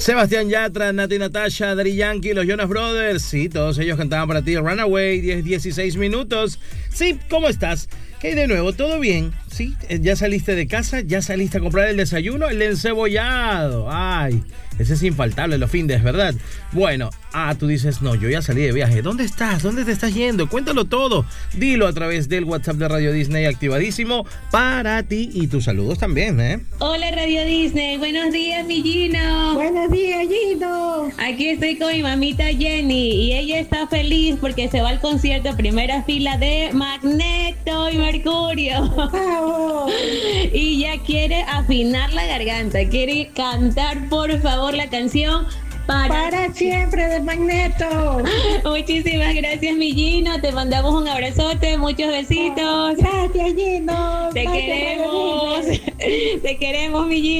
Sebastián Yatra, Nati Natasha, Daddy Yankee, los Jonas Brothers. Sí, todos ellos cantaban para ti Runaway, 16 minutos. Sí, ¿cómo estás? ¿Qué hay de nuevo? ¿Todo bien? Sí, ¿ya saliste de casa? ¿Ya saliste a comprar el desayuno? El encebollado. Ay, ese es infaltable los findes, ¿verdad? Bueno, tú dices, no, yo ya salí de viaje. ¿Dónde estás? ¿Dónde te estás yendo? Cuéntalo todo. Dilo a través del WhatsApp de Radio Disney activadísimo para ti y tus saludos también, ¿eh? Hola Radio Disney, buenos días mi Gino. Buenos días Gino. Aquí estoy con mi mamita Jenny y ella está feliz porque se va al concierto primera fila de Magneto y Mercurio. ¡Bravo! Y ya quiere afinar la garganta, quiere cantar por favor la canción Para siempre de Magneto. Muchísimas gracias mi Gino, te mandamos un abrazote, muchos besitos. Gracias Gino. Te queremos mi Gino.